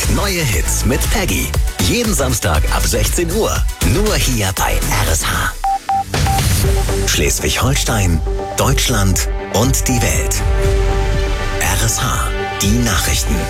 Neue Hits mit Peggy. Jeden Samstag ab 16 Uhr. Nur hier bei RSH. Schleswig-Holstein, Deutschland und die Welt. RSH. Die Nachrichten.